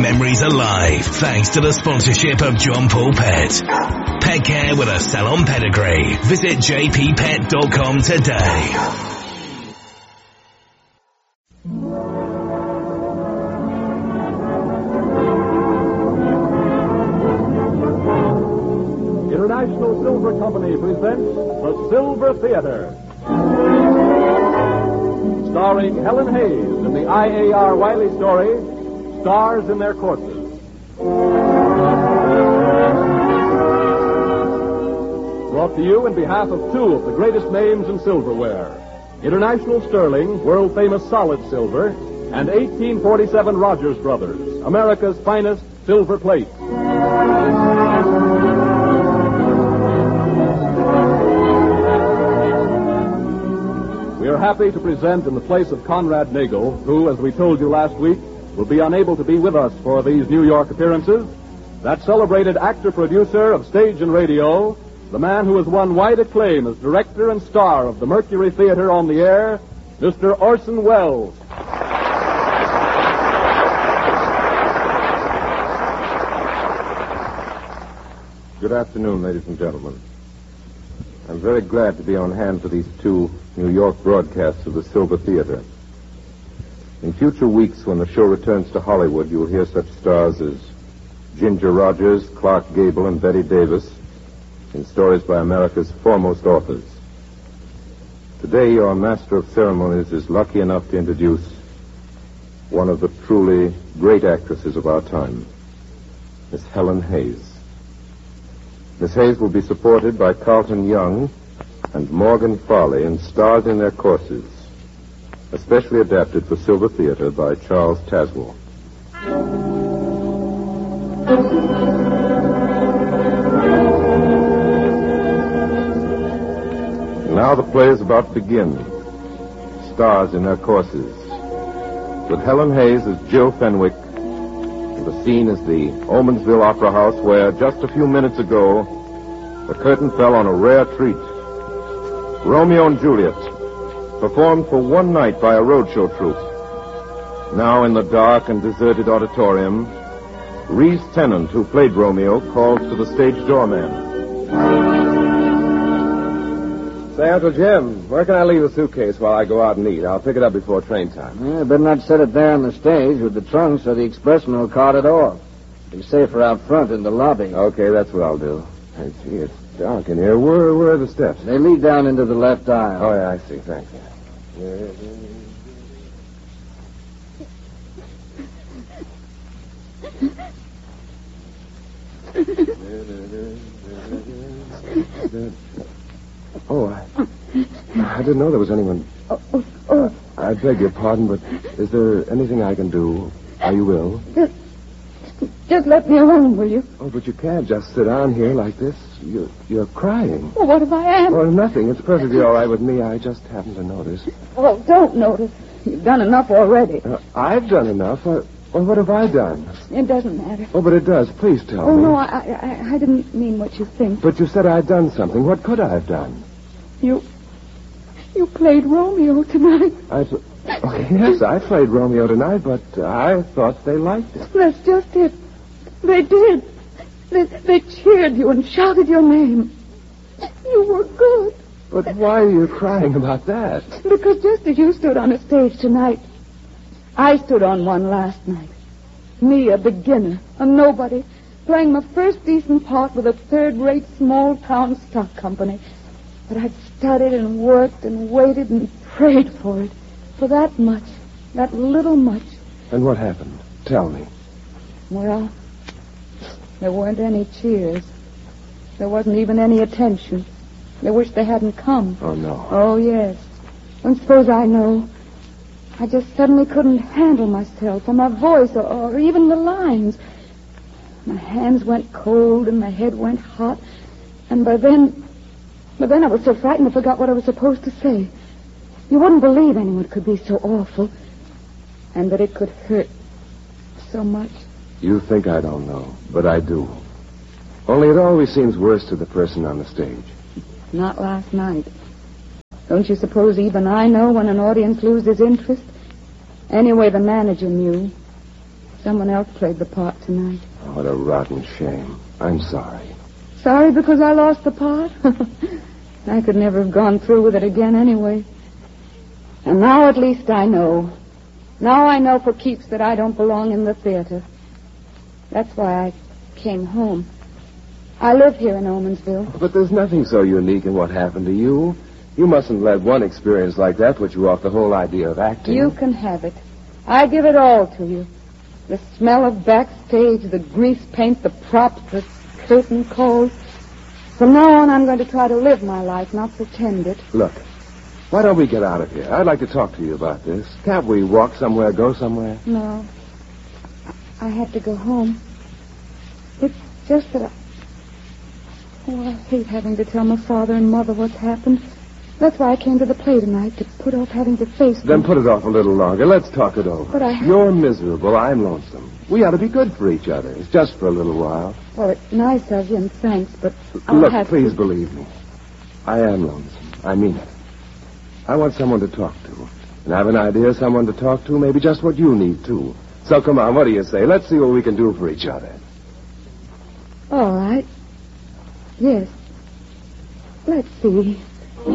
memories alive thanks to the sponsorship of John Paul Pet. Pet care with a salon pedigree. Visit jppet.com today. International Silver Company presents The Silver Theater. Starring Helen Hayes in the I.A.R. Wiley story, Stars in Their Courses. Brought to you in behalf of two of the greatest names in silverware. International Sterling, world-famous solid silver, and 1847 Rogers Brothers, America's finest silver plate. We are happy to present in the place of Conrad Nagel, who, as we told you last week, will be unable to be with us for these New York appearances, that celebrated actor-producer of stage and radio, the man who has won wide acclaim as director and star of the Mercury Theater on the air, Mr. Orson Welles. Good afternoon, ladies and gentlemen. I'm very glad to be on hand for these two New York broadcasts of the Silver Theater. In future weeks, when the show returns to Hollywood, you'll hear such stars as Ginger Rogers, Clark Gable, and Betty Davis in stories by America's foremost authors. Today, your master of ceremonies is lucky enough to introduce one of the truly great actresses of our time, Miss Helen Hayes. Miss Hayes will be supported by Carlton Young and Morgan Farley in Stars in Their Courses, especially adapted for Silver Theater by Charles Tazewell. Now the play is about to begin. Stars in Their Courses, with Helen Hayes as Jill Fenwick. The scene is the Omensville Opera House, where just a few minutes ago the curtain fell on a rare treat. Romeo and Juliet, performed for one night by a roadshow troupe. Now in the dark and deserted auditorium, Reese Tennant, who played Romeo, calls to the stage doorman. Say, Uncle Jim, where can I leave the suitcase while I go out and eat? I'll pick it up before train time. Yeah, better not set it there on the stage with the trunk so the expressman will cart it off. Be safer out front in the lobby. Okay, that's what I'll do. Hey, gee, it's dark in here. Where are the steps? They lead down into the left aisle. Oh, yeah, I see. Thanks. Oh, I didn't know there was anyone. I beg your pardon, but is there anything I can do? Are you ill? Just let me alone, will you? Oh, but you can't just sit down here like this. You're crying. Well, what if I am? Oh, nothing. It's perfectly all right with me. I just happened to notice. Well, don't notice. You've done enough already. I've done enough. Well, what have I done? It doesn't matter. Oh, but it does. Please tell me. Oh, no, I didn't mean what you think. But you said I'd done something. What could I have done? You played Romeo tonight. Yes, I played Romeo tonight, but I thought they liked it. That's just it. They did. They cheered you and shouted your name. You were good. But why are you crying about that? Because just as you stood on a stage tonight, I stood on one last night. Me, a beginner, a nobody, playing my first decent part with a third-rate small-town stock company. But I'd studied and worked and waited and prayed for it. For that much. That little much. And what happened? Tell me. Well, there weren't any cheers. There wasn't even any attention. They wished they hadn't come. Oh, no. Oh, yes. And suppose I know. I just suddenly couldn't handle myself or my voice or even the lines. My hands went cold and my head went hot. And by then I was so frightened I forgot what I was supposed to say. You wouldn't believe anyone could be so awful. And that it could hurt so much. You think I don't know, but I do. Only it always seems worse to the person on the stage. Not last night. Don't you suppose even I know when an audience loses interest? Anyway, the manager knew. Someone else played the part tonight. Oh, what a rotten shame. I'm sorry. Sorry because I lost the part? I could never have gone through with it again anyway. And now at least I know. Now I know for keeps that I don't belong in the theater. That's why I came home. I live here in Omansville. But there's nothing so unique in what happened to you. You mustn't let one experience like that put you off the whole idea of acting. You can have it. I give it all to you. The smell of backstage, the grease paint, the props, the curtain calls. From now on, I'm going to try to live my life, not pretend it. Look, why don't we get out of here? I'd like to talk to you about this. Can't we walk somewhere, go somewhere? No. I have to go home. It's just that I hate having to tell my father and mother what's happened. That's why I came to the play tonight, to put off having to face them. Then put it off a little longer. Let's talk it over. But I have... You're miserable. I'm lonesome. We ought to be good for each other. It's just for a little while. Well, it's nice of you, and thanks, but I'll Look, have please to... believe me. I am lonesome. I mean it. I want someone to talk to. And I have an idea of someone to talk to, maybe just what you need, too. So come on, what do you say? Let's see what we can do for each other. All right. Yes. Let's see.